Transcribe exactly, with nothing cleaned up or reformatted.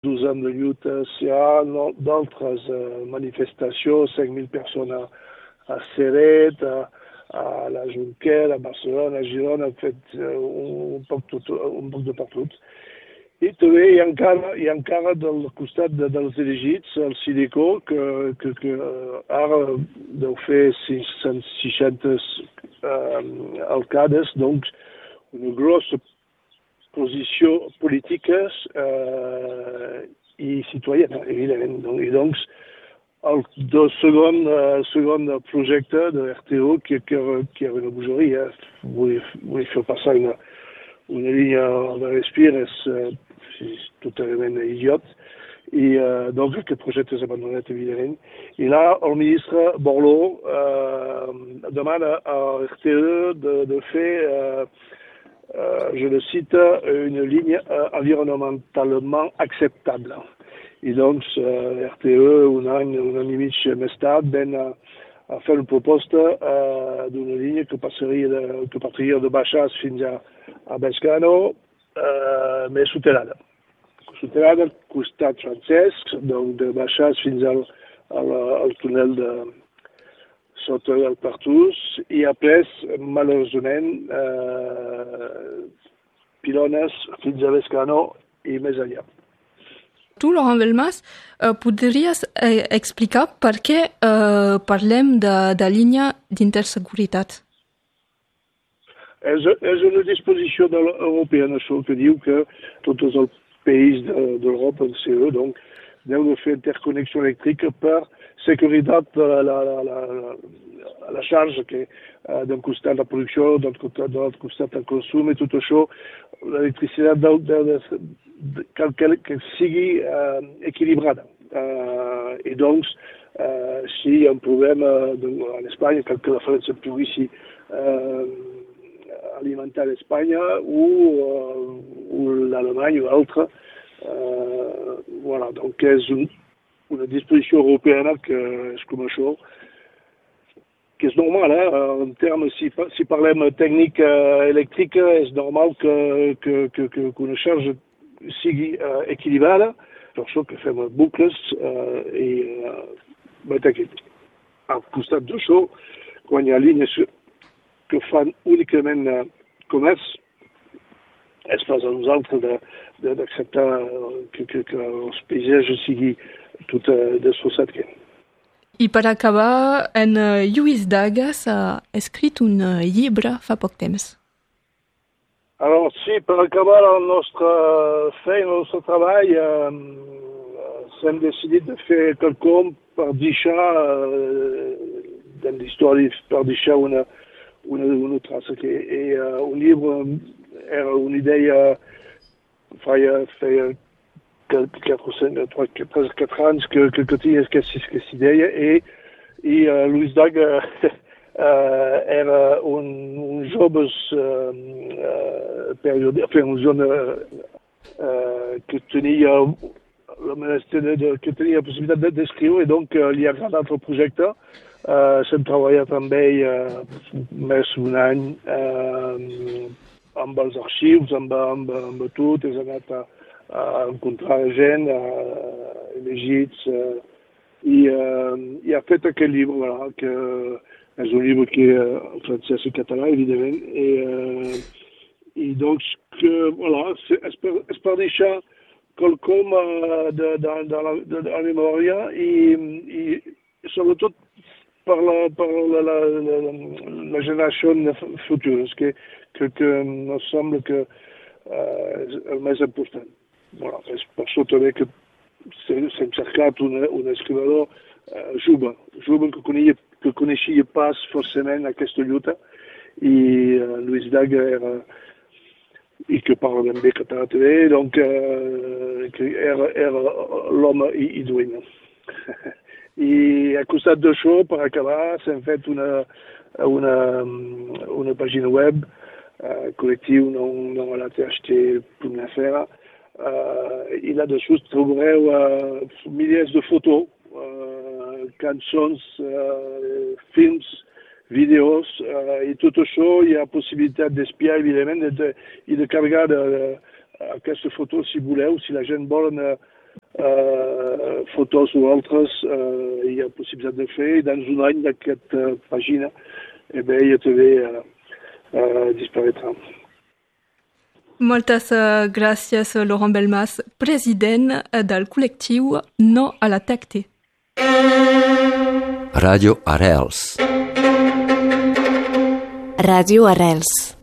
douze ans de lutte, s'il y a d'autres euh, manifestations, cinq mille personnes à, à Ceret, à, à la Junquera, à Barcelone, à Girona, en fait, euh, un, poc tot, un poc de partout. I també hi ha encara, hi ha encara del costat de, dels dirigits, el Sideco, que, que, que ara deu fer sis cents seixanta eh, alcaldes, doncs una grossa posició polítiques eh, i citoyena, evidentment. I doncs el, el segon, el segon projecte de R T O, que, que, que era una bogeria, vull, vull fer passar una, una línia de respir, és, és totalment idiot, i eh, donc aquest projecte és abandonat, evidentment. I là, el ministre Borloo eh, demana a R T E de, de fer eh, Euh, je le cite, une ligne euh, environnementalement acceptable. Et donc, euh, R T E, un any, un any i mig més tard, ven a, a fer una proposta uh, d'una línia que passaria de, que partiria de Baixàs fins a, a Bescano, uh, més soterrada. Soterrada al costat francès, donc de Baixàs fins al, al, al túnel de sota el Partús, i après, malauradament, eh, pilones fins a Bescano i més enllà. Tu, Laurent Belmas, eh, podries eh, explicar per què eh, parlem de, de línia d'interseguretat? És, és una disposició de l'europea, això que diu que tots els països de, d'Europa, el C E, donc, deu de fer interconnexió elèctrica per seguretat de la, la, la, la, la xarxa, que uh, d'un costat la producció, d'un altre costat el consum, i tot això, l'electricitat de, de, de, de, que, que sigui uh, equilibrada. Uh, I doncs, uh, si hi ha un problema en Espanya, cal que la França pugui uh, alimentar l'Espanya o, uh, o l'Alemanya o l'altre, uh, voilà, donc és un una disposició europea que és com això, que és normal, eh? En termes, si, si parlem tècnica elèctrica, és normal que, que, que, que una xarxa sigui uh, equilibrada, per això que fem bucles uh, i uh, al costat d'això, quan hi ha línies que fan únicament uh, comerç, és pas a nosaltres d'acceptar que, que, que els paisatges sigui tot uh, desfossat. I per acabar, en uh, Lluís Dagas ha escrit un uh, llibre fa poc temps. Alors, sí, per acabar la nostra feina, el nostre treball, eh, s'hem decidit de fer quelcom per deixar, eh, dans l'història, per deixar una, una, una traça. Que, i, uh, un llibre era una idea feia, feia quatre anys que, que, que tinha aquesta idea, i, i uh, Lluís Daga uh, era un, un jove uh, uh, periodista, enfin, un jove uh, que tenia la, que tenia la possibilitat d'escriure, i donc uh, li ha agradat el projecte. Uh, S'hem treballat amb ell uh, més d'un any uh, amb els arxius, amb, amb, amb tot, és anat a a encontrar gent, a elegits, uh, i, uh, i ha fet aquest llibre, voilà, que és un llibre que és en francès i català, evidentment, i, uh, i doncs que, voilà, és per, és per deixar quelcom uh, de, de, de, la, de, de la memòria i, i sobretot per la, per la, la, la, la generació futura, que, que, que em sembla que uh, és el més important. Voilà, és per això també que s'hem cercat un, un escrivador uh, jove, jove que coneixia, que coneixia pas forcément aquesta lluita, i uh, Lluís Daga era, i que parla ben bé català també, donc uh, que era, era l'home idoni. I a costat d'això, per acabar, s'hem fet una, una, una pàgina web, uh, col·lectiu non, non a la T H T punt F R, Uh, i là-dessous trobareu uh, milers de fotos, uh, cançons, uh, films, vídeos, uh, i tot això hi ha possibilitat d'espiar, evidentment, i de, i de carregar de, de, aquestes fotos si voleu, si la gent vol uh, uh, fotos o altres uh, hi ha possibilitat de fer, i dans un any d'aquesta uh, pàgina eh bé, ja també uh, uh, disparaîtrà. Moltes uh, gràcies, Laurent Belmas, president del col·lectiu No a la Tecte. Ràdio Arrels. Ràdio Arrels.